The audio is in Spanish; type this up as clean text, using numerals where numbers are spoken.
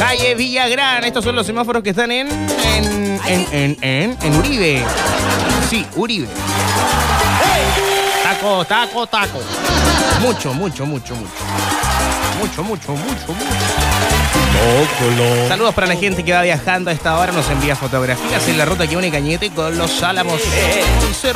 Calle Villagrán. Estos son los semáforos que están en Uribe. Sí, Uribe. Taco, taco, taco. Mucho. Saludos para la gente que va viajando a esta hora. Nos envía fotografías en la ruta que une Cañete con Los Álamos. Dice